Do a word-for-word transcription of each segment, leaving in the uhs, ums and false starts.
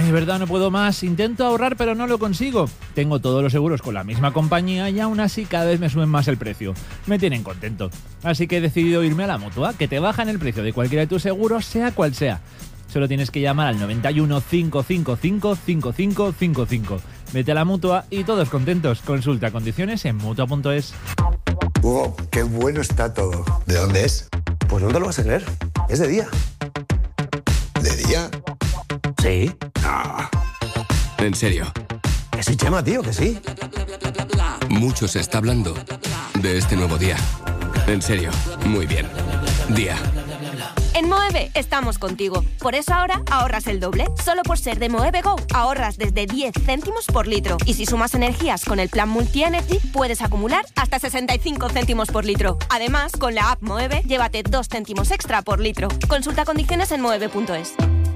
Ay, verdad, no puedo más. Intento ahorrar, pero no lo consigo. Tengo todos los seguros con la misma compañía y aún así cada vez me suben más el precio. Me tienen contento. Así que he decidido irme a la Mutua, que te bajan el precio de cualquiera de tus seguros, sea cual sea. Solo tienes que llamar al noventa y uno, cinco cinco cinco, cinco cinco cinco cinco. Vete a la Mutua y todos contentos. Consulta condiciones en mutua punto es. Hugo, qué bueno está todo. ¿De dónde es? Pues no te lo vas a creer. Es de día. ¿De día? Sí. Ah. ¿En serio? Que sí, Chema, tío, que sí. Mucho se está hablando de este nuevo día. En serio, muy bien. Día. En Moeve estamos contigo. Por eso ahora ahorras el doble. Solo por ser de Moeve Go ahorras desde diez céntimos por litro. Y si sumas energías con el plan Multi-Energy, puedes acumular hasta sesenta y cinco céntimos por litro. Además, con la app Moeve, llévate dos céntimos extra por litro. Consulta condiciones en moeve punto es.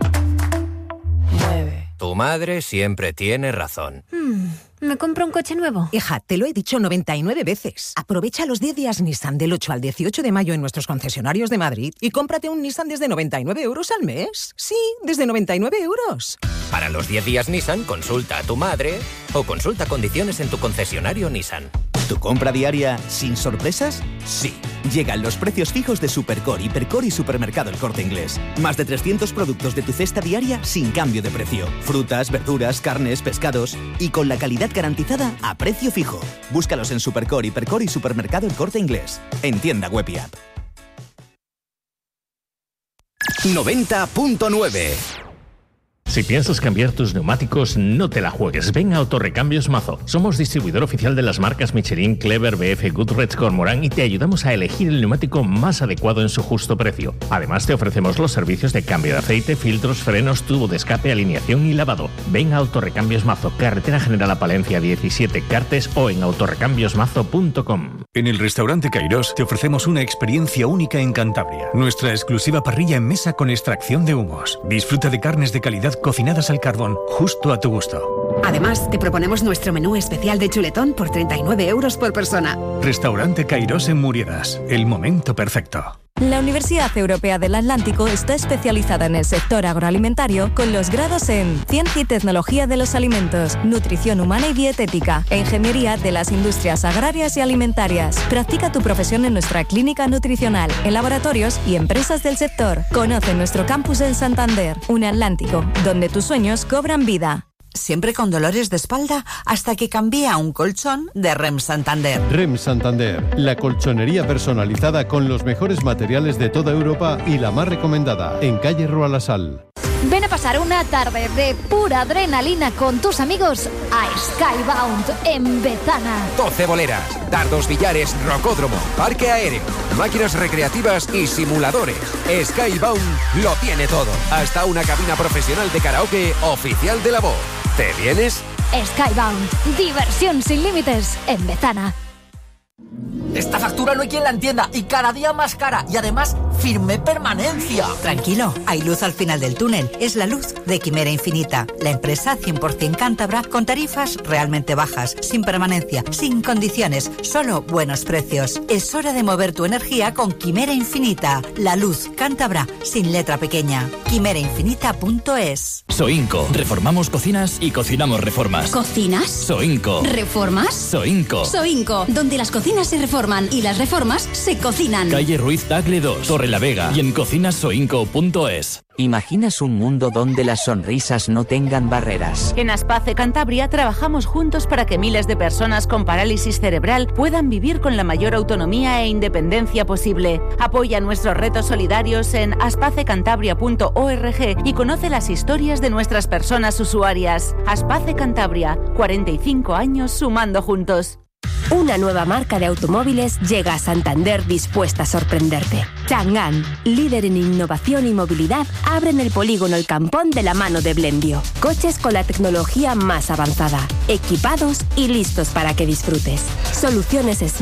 Moeve. Tu madre siempre tiene razón. Hmm. ¿Me compro un coche nuevo? Hija, te lo he dicho noventa y nueve veces. Aprovecha los diez días Nissan del ocho al dieciocho de mayo en nuestros concesionarios de Madrid y cómprate un Nissan desde noventa y nueve euros al mes. Sí, desde noventa y nueve euros. Para los diez días Nissan, consulta a tu madre o consulta condiciones en tu concesionario Nissan. ¿Tu compra diaria sin sorpresas? Sí. Llegan los precios fijos de Supercore, Hipercore y Supermercado El Corte Inglés. Más de trescientos productos de tu cesta diaria sin cambio de precio. Frutas, verduras, carnes, pescados y con la calidad garantizada a precio fijo. Búscalos en Supercore, Hipercore y Supermercado El Corte Inglés. En tienda web y app. noventa punto nueve. Si piensas cambiar tus neumáticos, no te la juegues. Ven a Autorrecambios Mazo. Somos distribuidor oficial de las marcas Michelin, Clever, B F, Goodwrench, Cormorán y te ayudamos a elegir el neumático más adecuado en su justo precio. Además, te ofrecemos los servicios de cambio de aceite, filtros, frenos, tubo de escape, alineación y lavado. Ven a Autorrecambios Mazo, Carretera General a Palencia diecisiete, Cartes o en autorrecambios mazo punto com. En el restaurante Cairós te ofrecemos una experiencia única en Cantabria. Nuestra exclusiva parrilla en mesa con extracción de humos. Disfruta de carnes de calidad cocinadas al carbón, justo a tu gusto. Además, te proponemos nuestro menú especial de chuletón por treinta y nueve euros por persona. Restaurante Cairós en Muriedas, el momento perfecto. La Universidad Europea del Atlántico está especializada en el sector agroalimentario con los grados en Ciencia y Tecnología de los Alimentos, Nutrición Humana y Dietética e Ingeniería de las Industrias Agrarias y Alimentarias. Practica tu profesión en nuestra clínica nutricional, en laboratorios y empresas del sector. Conoce nuestro campus en Santander, un Atlántico, donde tus sueños cobran vida. Siempre con dolores de espalda hasta que cambié a un colchón de Rem Santander. Rem Santander, la colchonería personalizada con los mejores materiales de toda Europa y la más recomendada, en calle Roalasal. Ven a pasar una tarde de pura adrenalina con tus amigos a Skybound en Bezana. doce boleras, dardos, billares, rocódromo, parque aéreo, máquinas recreativas y simuladores. Skybound lo tiene todo. Hasta una cabina profesional de karaoke oficial de la voz. ¿Te vienes? Skybound, diversión sin límites en Bezana. Esta factura no hay quien la entienda y cada día más cara y además firme permanencia. Tranquilo, hay luz al final del túnel. Es la luz de Quimera Infinita, la empresa cien por ciento cántabra con tarifas realmente bajas, sin permanencia, sin condiciones, solo buenos precios. Es hora de mover tu energía con Quimera Infinita, la luz cántabra sin letra pequeña. quimera infinita punto es. Soinco, reformamos cocinas y cocinamos reformas. ¿Cocinas? Soinco. ¿Reformas? Soinco. Soinco, donde las cocinas se reforman y las reformas se cocinan. Calle Ruiz Tagle dos, Torre la Vega y en cocinasoinco punto es. ¿Imaginas un mundo donde las sonrisas no tengan barreras? En Aspace Cantabria trabajamos juntos para que miles de personas con parálisis cerebral puedan vivir con la mayor autonomía e independencia posible. Apoya nuestros retos solidarios en aspace cantabria punto org y conoce las historias de nuestras personas usuarias. Aspace Cantabria, cuarenta y cinco años sumando juntos. Una nueva marca de automóviles llega a Santander dispuesta a sorprenderte. Chang'an, líder en innovación y movilidad, abre en el polígono El Campón de la mano de Blendio. Coches con la tecnología más avanzada, equipados y listos para que disfrutes. Soluciones